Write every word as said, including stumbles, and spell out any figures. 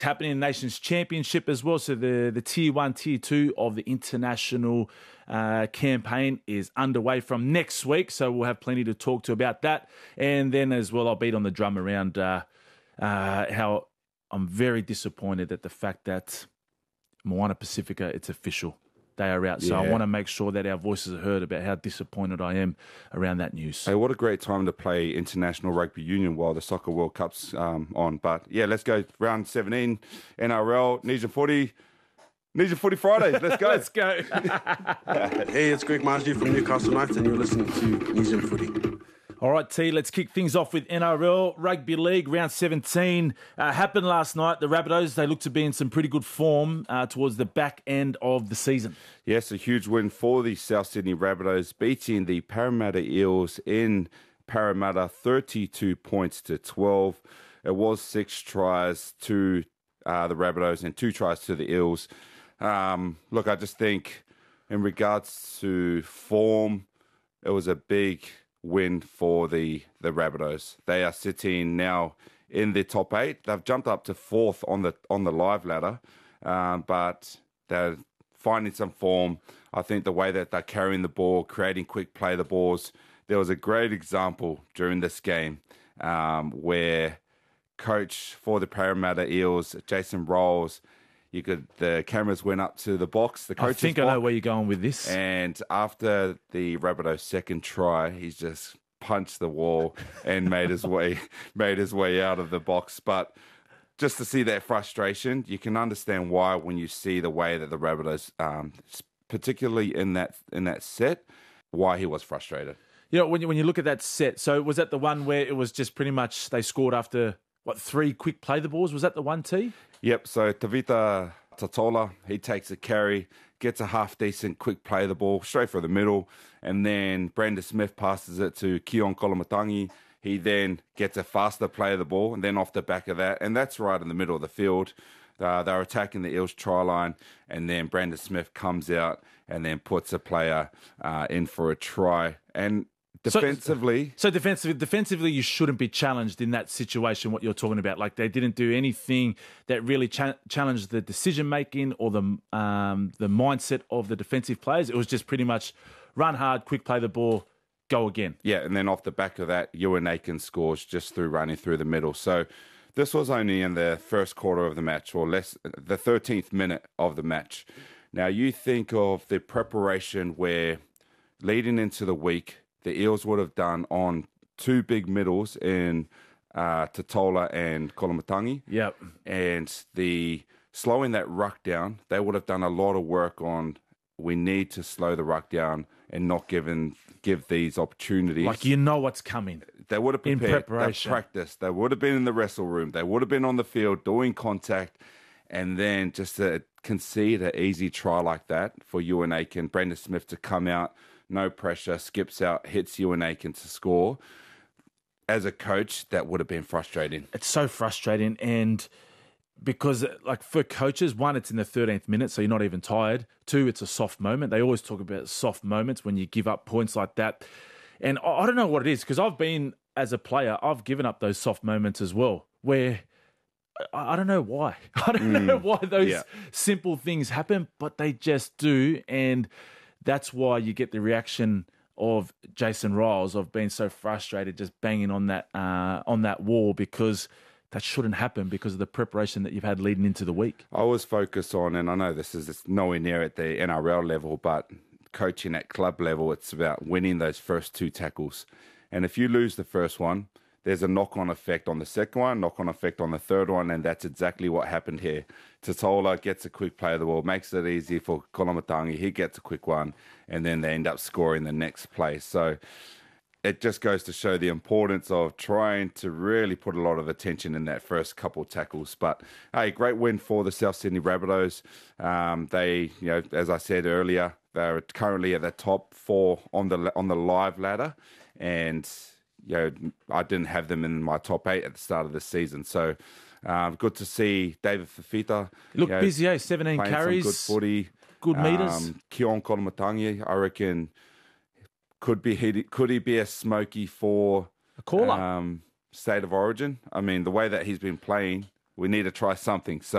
happening in the Nations Championship as well. So the, the Tier one, Tier two of the international uh, campaign is underway from next week. So we'll have plenty to talk to about that. And then as well, I'll beat on the drum around uh, uh, how I'm very disappointed at the fact that Moana Pacifica, it's official. They are out. So Yeah. I want to make sure that our voices are heard about how disappointed I am around that news. Hey, what a great time to play International Rugby Union while the Soccer World Cup's um, on. But yeah, let's go round seventeen, N R L, Nesian Footy. Nesian Footy Fridays, let's go. Let's go. Hey, it's Greg Margie from Newcastle Knights, and you're listening to Nesian Footy. All right, T, let's kick things off with N R L. Rugby League, round seventeen. Uh, happened last night. The Rabbitohs, they look to be in some pretty good form uh, towards the back end of the season. Yes, a huge win for the South Sydney Rabbitohs, beating the Parramatta Eels in Parramatta, thirty-two points to twelve. It was six tries to uh, the Rabbitohs and two tries to the Eels. Um, look, I just think in regards to form, it was a big win for the, the Rabbitohs. They are sitting now in the top eight. They've jumped up to fourth on the on the live ladder, um, but they're finding some form. I think the way that they're carrying the ball, creating quick play the balls. There was a great example during this game um, where coach for the Parramatta Eels, Jason Rolls, you could the cameras went up to the box. The coach's I think I box, know where you're going with this. and after the Rabbitohs' second try, he's just punched the wall and made his way made his way out of the box. But just to see that frustration, you can understand why when you see the way that the Rabbitohs, um, particularly in that in that set, why he was frustrated. You know, when you, when you look at that set, so was that the one where it was just pretty much they scored after, what, three quick play the balls? Was that the one, T? Yep, so Tavita Tatola, he takes a carry, gets a half-decent quick play the ball straight for the middle, and then Brandon Smith passes it to Keon Kolomatangi. He then gets a faster play of the ball, and then off the back of that, and that's right in the middle of the field. Uh, they're attacking the Eels try line, and then Brandon Smith comes out and then puts a player uh, in for a try. And defensively... So, so defensively, defensively, you shouldn't be challenged in that situation, what you're talking about. Like, they didn't do anything that really cha- challenged the decision-making or the um, the mindset of the defensive players. It was just pretty much run hard, quick play the ball, go again. Yeah, and then off the back of that, Ewan Aiken scores just through running through the middle. So this was only in the first quarter of the match, or less, the thirteenth minute of the match. Now, you think of the preparation where leading into the week, the Eels would have done on two big middles in uh, Tatola and Kolomatangi. Yep. And the slowing that ruck down, they would have done a lot of work on, we need to slow the ruck down and not given, give these opportunities. Like, you know what's coming. They would have in prepared, preparation. They've practiced. They would have been in the wrestle room. They would have been on the field doing contact. And then just to concede an easy try like that for Ewan Aiken, Brandon Smith to come out, no pressure, skips out, hits Ewan Aiken to score. As a coach, that would have been frustrating. It's so frustrating. And because, like, for coaches, one, it's in the thirteenth minute, so you're not even tired. Two, it's a soft moment. They always talk about soft moments when you give up points like that. And I, I don't know what it is, because I've been, as a player, I've given up those soft moments as well, where I, I don't know why. I don't mm, know why those yeah. simple things happen, but they just do. And that's why you get the reaction of Jason Riles of being so frustrated, just banging on that uh, on that wall, because that shouldn't happen because of the preparation that you've had leading into the week. I was focused on, and I know this is nowhere near at the N R L level, but coaching at club level, it's about winning those first two tackles. And if you lose the first one, there's a knock-on effect on the second one, knock-on effect on the third one, and that's exactly what happened here. Tatola gets a quick play of the ball, makes it easy for Kolomatangi. He gets a quick one, and then they end up scoring the next play. So it just goes to show the importance of trying to really put a lot of attention in that first couple tackles. But hey, great win for the South Sydney Rabbitohs. Um, they, you know, as I said earlier, they're currently at the top four on the on the live ladder, and you know, I didn't have them in my top eight at the start of the season. So um, good to see David Fafita. Look, you know, busy, eh? seventeen carries. Good footy. Good meters. Um, Keon Kolomatangi, I reckon, could be he, could he be a smoky for a caller um, State of Origin? I mean, the way that he's been playing We need to try something. So